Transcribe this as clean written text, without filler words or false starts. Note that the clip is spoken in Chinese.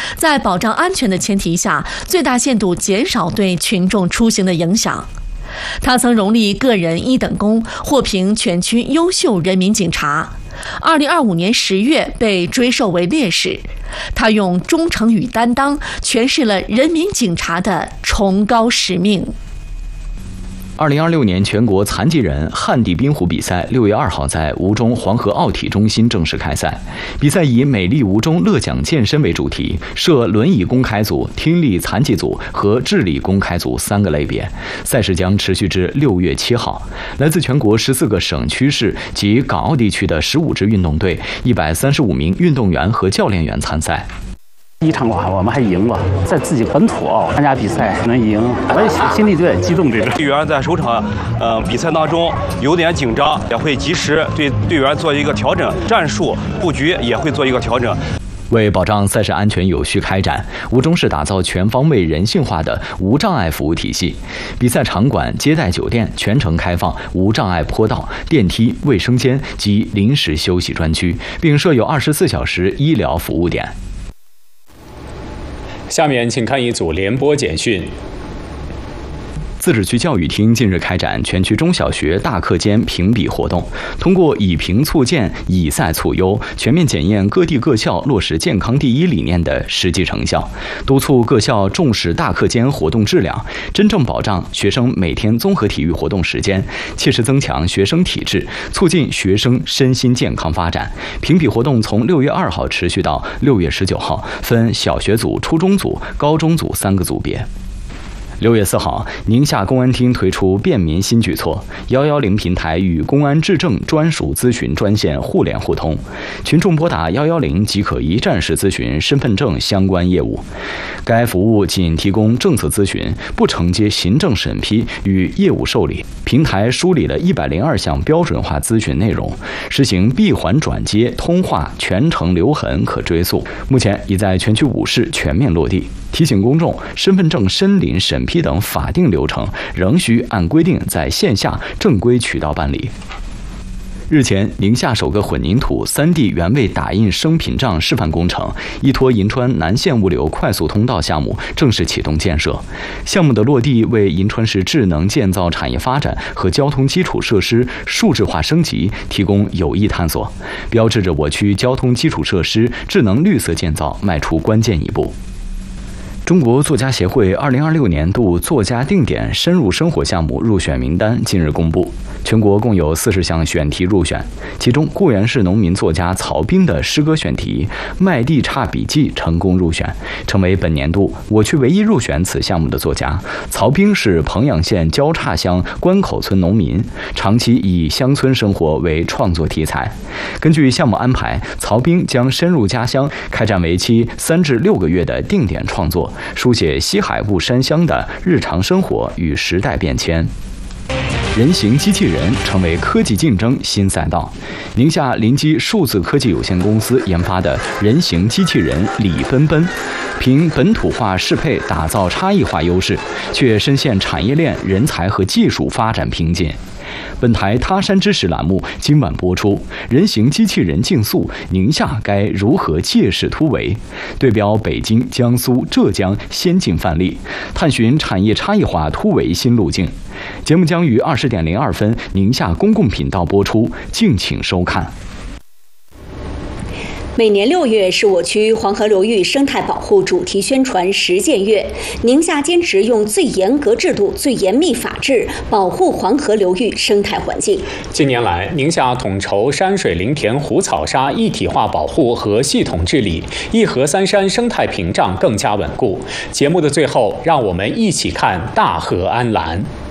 在保障安全的前提下，最大限度减少对群众出行的影响。他曾荣立个人1等功，获评全区优秀人民警察。2025年10月被追授为烈士。他用忠诚与担当诠释了人民警察的崇高使命。 2026年全国残疾人旱地冰壶比赛6月2号在吴中黄河奥体中心正式开赛。比赛以美丽吴中乐享健身为主题，设轮椅公开组、听力残疾组和智力公开组3个类别。赛事将持续至6月7号。来自全国14个省区市及港澳地区的15支运动队、135名运动员和教练员参赛。 一场我们还赢了，在自己本土参加比赛能赢，我也心里有点激动。 队员在首场比赛当中有点紧张，也会及时对队员做一个调整，战术布局也会做一个调整。 为保障赛事安全有序开展，吴中市打造全方位人性化的无障碍服务体系。比赛场馆、接待酒店全程开放无障碍坡道、电梯、卫生间及临时休息专区，并设有24小时医疗服务点。 下面请看一组联播简讯。 自治区教育厅近日开展全区中小学大课间评比活动，通过以评促建、以赛促优，全面检验各地各校落实健康第一理念的实际成效，督促各校重视大课间活动质量，真正保障学生每天综合体育活动时间，切实增强学生体质，促进学生身心健康发展。评比活动从6月2号持续到6月19号，分小学组、初中组、高中组3个组别。6月4号，宁夏公安厅推出便民新举措，110平台与公安质证专属咨询专线互联互通，群众拨打110即可一站式咨询身份证相关业务。该服务仅提供政策咨询，不承接行政审批与业务受理。平台梳理了102项标准化咨询内容，实行闭环转接、通话全程留痕可追溯。目前已在全区5市全面落地。提醒公众，身份证申领、审批等法定流程仍需按规定在线下正规渠道办理。日前，宁夏首个混凝土3D 原位打印生屏障示范工程依托银川南线物流快速通道项目正式启动建设。项目的落地为银川市智能建造产业发展和交通基础设施数字化升级提供有益探索，标志着我区交通基础设施智能绿色建造迈出关键一步。中国作家协会2026年度作家定点深入生活项目入选名单近日公布，全国共有40项选题入选，其中固原市农民作家曹彬的诗歌选题《麦地岔笔记》成功入选，成为本年度我区唯一入选此项目的作家。曹彬是彭阳县交叉乡关口村农民，长期以乡村生活为创作题材。根据项目安排，曹彬将深入家乡，开展为期3至6个月的定点创作，书写西海固山乡的日常生活与时代变迁。人形机器人成为科技竞争新赛道。宁夏临基数字科技有限公司研发的人形机器人李奔奔，凭本土化适配打造差异化优势，却深陷产业链、人才和技术发展瓶颈。本台他山之石栏目今晚播出，人形机器人竞速，宁夏该如何借势突围？对标北京、江苏、浙江先进范例，探寻产业差异化突围新路径。节目将于20点02分宁夏公共频道播出，敬请收看。 每年6月是我区黄河流域生态保护主题宣传实践月，宁夏坚持用最严格制度、最严密法治保护黄河流域生态环境。 近年来，宁夏统筹山水林田湖草沙一体化保护和系统治理，一河三山生态屏障更加稳固。节目的最后，让我们一起看大河安澜。